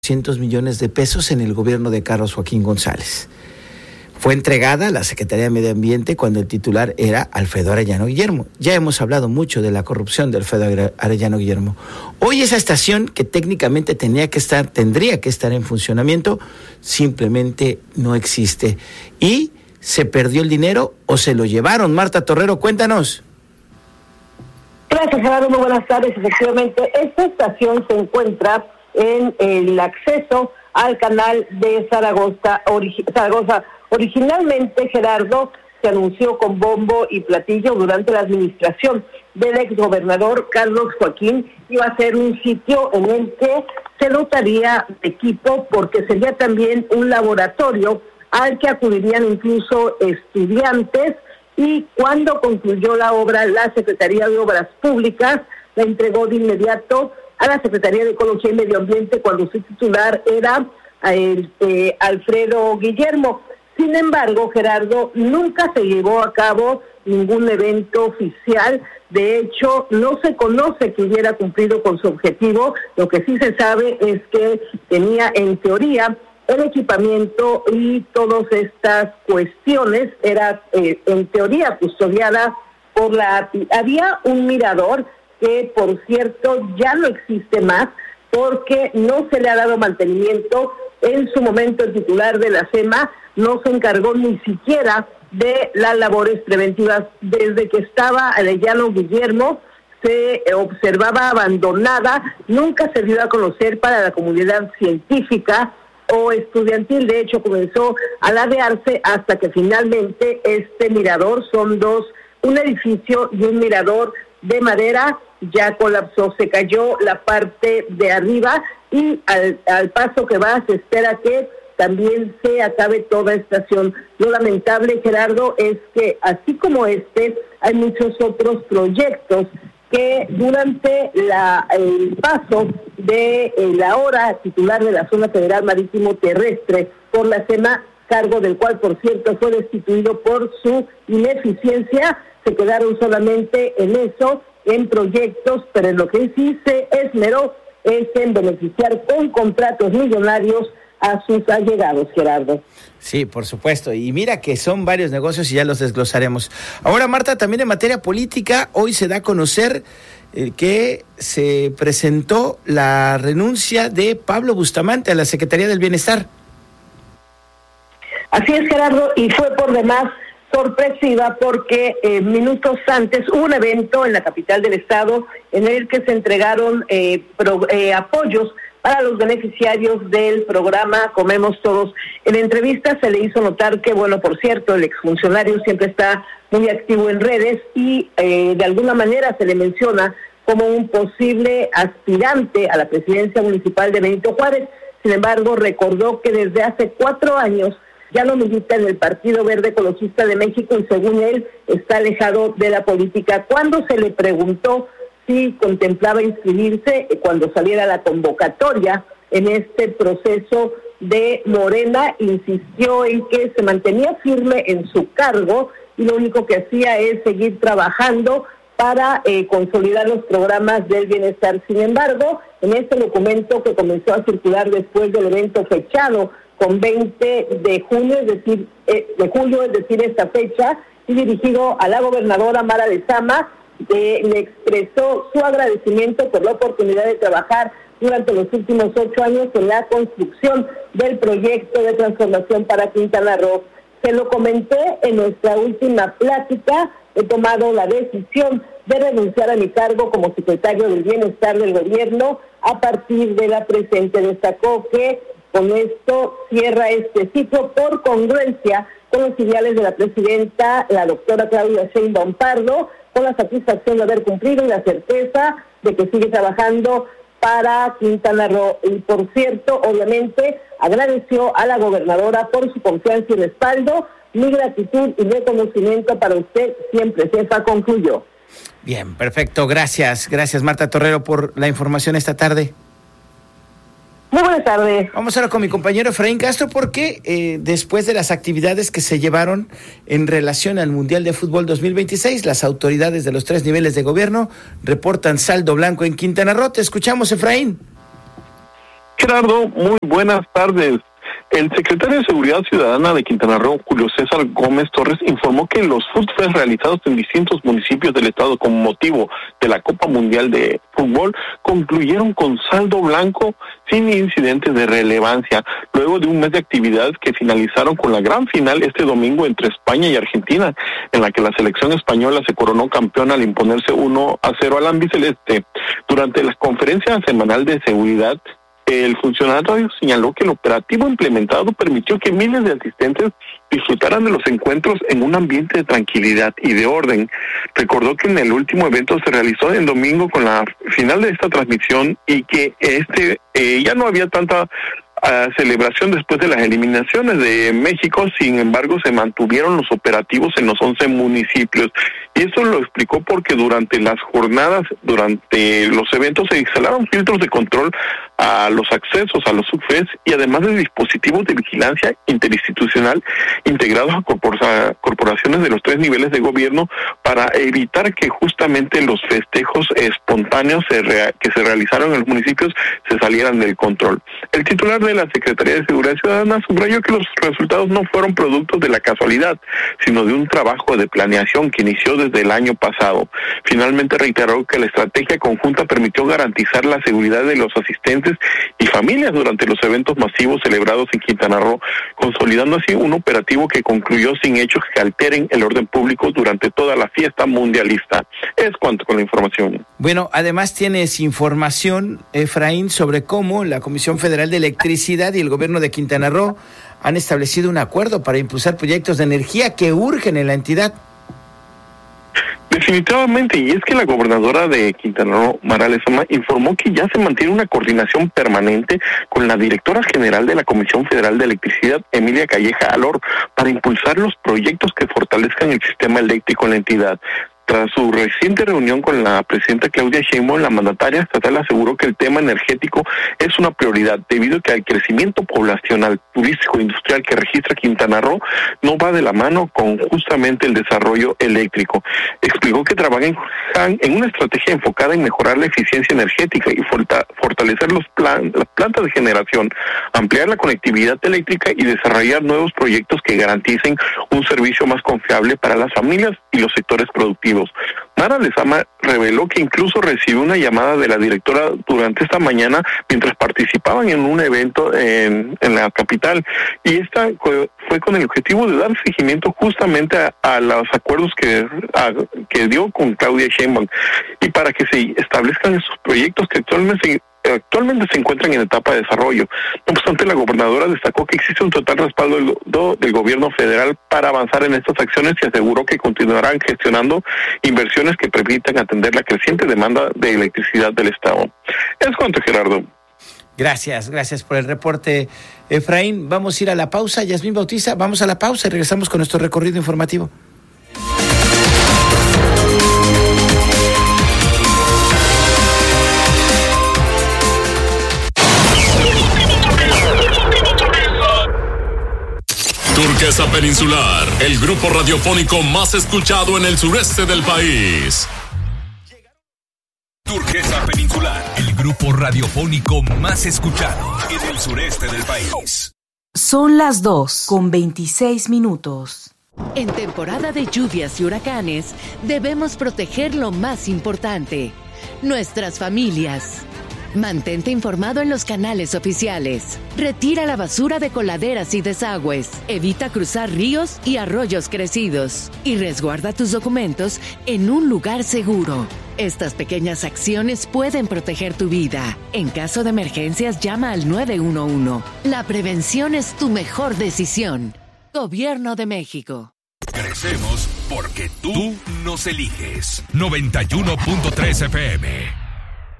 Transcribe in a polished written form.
200 millones de pesos en el gobierno de Carlos Joaquín González. Fue entregada a la Secretaría de Medio Ambiente cuando el titular era Alfredo Arellano Guillermo. Ya hemos hablado mucho de la corrupción de Alfredo Arellano Guillermo. Hoy esa estación, que técnicamente tendría que estar en funcionamiento, simplemente no existe. ¿Y se perdió el dinero o se lo llevaron? Marta Torrero, cuéntanos. Gracias, Gerardo. Muy buenas tardes. Efectivamente, esta estación se encuentra en el acceso al canal de Zaragoza. Originalmente, Gerardo, se anunció con bombo y platillo durante la administración del exgobernador Carlos Joaquín. Iba a ser un sitio en el que se dotaría de equipo, porque sería también un laboratorio al que acudirían incluso estudiantes. Y cuando concluyó la obra, la Secretaría de Obras Públicas la entregó de inmediato a la Secretaría de Ecología y Medio Ambiente, cuando su titular era Alfredo Guillermo. Sin embargo, Gerardo, nunca se llevó a cabo ningún evento oficial. De hecho, no se conoce que hubiera cumplido con su objetivo. Lo que sí se sabe es que tenía, en teoría, el equipamiento y todas estas cuestiones era, en teoría, custodiada por la API. Había un mirador que, por cierto, ya no existe más porque no se le ha dado mantenimiento. En su momento, el titular de la SEMA no se encargó ni siquiera de las labores preventivas. Desde que estaba Arellano Guillermo, se observaba abandonada, nunca se dio a conocer para la comunidad científica o estudiantil. De hecho, comenzó a ladearse hasta que finalmente este mirador, son dos, un edificio y un mirador de madera, ya colapsó, se cayó la parte de arriba, y al paso que va se espera que también se acabe toda estación. Lo lamentable, Gerardo, es que así como este, hay muchos otros proyectos que durante el paso de la ahora titular de la Zona Federal Marítimo Terrestre por la SEMA, cargo del cual, por cierto, fue destituido por su ineficiencia, se quedaron solamente en eso, en proyectos, pero en lo que sí se esmeró es en beneficiar con contratos millonarios a sus allegados, Gerardo. Sí, por supuesto. Y mira que son varios negocios y ya los desglosaremos. Ahora, Marta, también en materia política, hoy se da a conocer que se presentó la renuncia de Pablo Bustamante a la Secretaría del Bienestar. Así es, Gerardo, y fue por demás sorpresiva porque minutos antes hubo un evento en la capital del estado en el que se entregaron apoyos para los beneficiarios del programa Comemos Todos. En entrevista se le hizo notar que, bueno, por cierto, el exfuncionario siempre está muy activo en redes y de alguna manera se le menciona como un posible aspirante a la presidencia municipal de Benito Juárez. Sin embargo, recordó que desde hace 4 años ya no milita en el Partido Verde Ecologista de México y, según él, está alejado de la política. Cuando se le preguntó si contemplaba inscribirse cuando saliera la convocatoria en este proceso de Morena, insistió en que se mantenía firme en su cargo y lo único que hacía es seguir trabajando para consolidar los programas del bienestar. Sin embargo, en este documento que comenzó a circular después del evento fechado con 20 de junio, es decir, esta fecha, y dirigido a la gobernadora Mara Lezama, le expresó su agradecimiento por la oportunidad de trabajar durante los últimos 8 años en la construcción del proyecto de transformación para Quintana Roo. Se lo comenté en nuestra última plática, he tomado la decisión de renunciar a mi cargo como secretario del Bienestar del Gobierno a partir de la presente. Destacó que con esto cierra este ciclo por congruencia con los ideales de la presidenta, la doctora Claudia Sheinbaum Pardo, con la satisfacción de haber cumplido y la certeza de que sigue trabajando para Quintana Roo. Y por cierto, obviamente, agradeció a la gobernadora por su confianza y respaldo. Mi gratitud y reconocimiento para usted siempre, jefa, concluyó. Bien, perfecto. Gracias, Marta Torrero, por la información esta tarde. Muy buenas tardes. Vamos ahora con mi compañero Efraín Castro, porque después de las actividades que se llevaron en relación al Mundial de Fútbol 2026, las autoridades de los 3 niveles de gobierno reportan saldo blanco en Quintana Roo. Te escuchamos, Efraín. Gerardo, muy buenas tardes. El secretario de Seguridad Ciudadana de Quintana Roo, Julio César Gómez Torres, informó que los Food Fest realizados en distintos municipios del estado con motivo de la Copa Mundial de Fútbol concluyeron con saldo blanco sin incidentes de relevancia, luego de un mes de actividades que finalizaron con la gran final este domingo entre España y Argentina, en la que la selección española se coronó campeona al imponerse 1-0 al albiceleste. Durante la conferencia semanal de seguridad, el funcionario señaló que el operativo implementado permitió que miles de asistentes disfrutaran de los encuentros en un ambiente de tranquilidad y de orden. Recordó que en el último evento se realizó el domingo con la final de esta transmisión y que ya no había tanta celebración después de las eliminaciones de México. Sin embargo, se mantuvieron los operativos en los 11 municipios. Y eso lo explicó porque durante las jornadas, durante los eventos, se instalaron filtros de control a los accesos a los subfes y además de dispositivos de vigilancia interinstitucional integrados a corporaciones de los 3 niveles de gobierno para evitar que justamente los festejos espontáneos que se realizaron en los municipios se salieran del control. El titular de la Secretaría de Seguridad Ciudadana subrayó que los resultados no fueron productos de la casualidad, sino de un trabajo de planeación que inició desde el año pasado. Finalmente reiteró que la estrategia conjunta permitió garantizar la seguridad de los asistentes y familias durante los eventos masivos celebrados en Quintana Roo, consolidando así un operativo que concluyó sin hechos que alteren el orden público durante toda la fiesta mundialista. Es cuanto con la información. Bueno, además tienes información, Efraín, sobre cómo la Comisión Federal de Electricidad y el gobierno de Quintana Roo han establecido un acuerdo para impulsar proyectos de energía que urgen en la entidad. Definitivamente, y es que la gobernadora de Quintana Roo, Mara Lezama, informó que ya se mantiene una coordinación permanente con la directora general de la Comisión Federal de Electricidad, Emilia Calleja Alor, para impulsar los proyectos que fortalezcan el sistema eléctrico en la entidad. Tras su reciente reunión con la presidenta Claudia Sheinbaum, la mandataria estatal aseguró que el tema energético es una prioridad debido a que el crecimiento poblacional, turístico e industrial que registra Quintana Roo no va de la mano con justamente el desarrollo eléctrico. Explicó que trabajan en una estrategia enfocada en mejorar la eficiencia energética y fortalecer las plantas de generación, ampliar la conectividad eléctrica y desarrollar nuevos proyectos que garanticen un servicio más confiable para las familias y los sectores productivos. Mara Lezama reveló que incluso recibió una llamada de la directora durante esta mañana mientras participaban en un evento en la capital, y esta fue con el objetivo de dar seguimiento justamente a los acuerdos que dio con Claudia Sheinbaum y para que se establezcan esos proyectos que actualmente se encuentran en etapa de desarrollo. No obstante, la gobernadora destacó que existe un total respaldo del gobierno federal para avanzar en estas acciones y aseguró que continuarán gestionando inversiones que permitan atender la creciente demanda de electricidad del Estado. Es cuanto, Gerardo. Gracias por el reporte, Efraín. Vamos a ir a la pausa. Yasmín Bautista, vamos a la pausa y regresamos con nuestro recorrido informativo. Turquesa Peninsular, el grupo radiofónico más escuchado en el sureste del país. Turquesa Peninsular, el grupo radiofónico más escuchado en el sureste del país. Son las 2:26. En temporada de lluvias y huracanes, debemos proteger lo más importante, nuestras familias. Mantente informado en los canales oficiales. Retira la basura de coladeras y desagües. Evita cruzar ríos y arroyos crecidos. Y resguarda tus documentos en un lugar seguro. Estas pequeñas acciones pueden proteger tu vida. En caso de emergencias, llama al 911. La prevención es tu mejor decisión. Gobierno de México. Crecemos porque tú nos eliges. 91.3 FM.